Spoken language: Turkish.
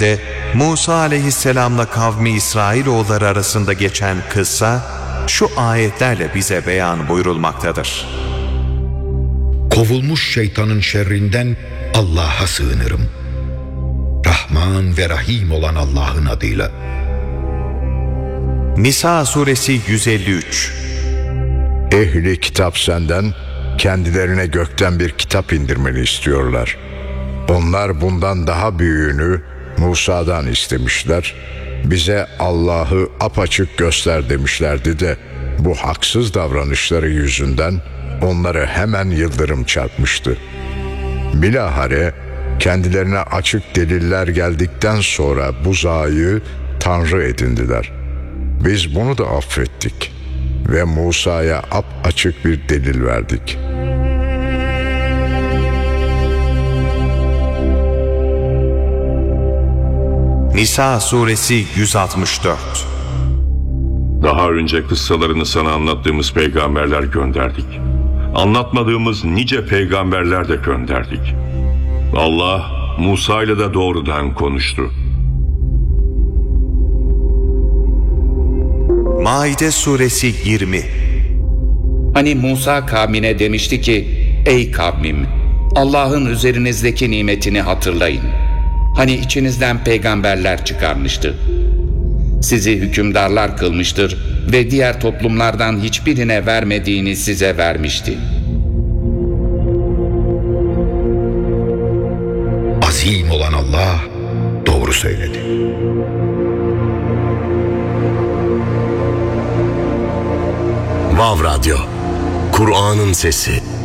suresinde Musa aleyhisselamla kavmi İsrailoğulları arasında geçen kıssa şu ayetlerle bize beyan buyurulmaktadır. Kovulmuş şeytanın şerrinden Allah'a sığınırım. Rahman ve Rahim olan Allah'ın adıyla. Nisa suresi 153. Ehli kitap senden kendilerine gökten bir kitap indirmeni istiyorlar. Onlar bundan daha büyüğünü Musa'dan istemişler. Bize Allah'ı apaçık göster demişlerdi de bu haksız davranışları yüzünden onları hemen yıldırım çarpmıştı. Bilahare kendilerine açık deliller geldikten sonra buzağı tanrı edindiler. Biz bunu da affettik ve Musa'ya apaçık bir delil verdik. Nisa suresi 164. Daha önce kıssalarını sana anlattığımız peygamberler gönderdik. Anlatmadığımız nice peygamberler de gönderdik. Allah Musa ile de doğrudan konuştu. Maide suresi 20. Hani Musa kavmine demişti ki, ey kavmim, Allah'ın üzerinizdeki nimetini hatırlayın. Hani içinizden peygamberler çıkarmıştı. Sizi hükümdarlar kılmıştır ve diğer toplumlardan hiçbirine vermediğini size vermişti. Azim olan Allah doğru söyledi. Vav Radyo, Kur'an'ın sesi.